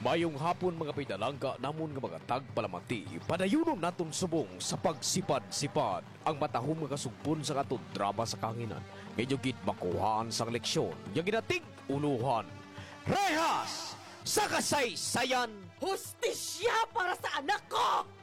Mayong hapon mga pinalangga namon nga mga tagpalamati, padayunom naton subong sa pagsipad-sipad ang matahong mga sugpon sa katon drama sa kanginan. Medyo gid makuhaan sang leksyon, yung ginating unuhan. Rehas sa kasaysayan! Hustisya para sa anak ko!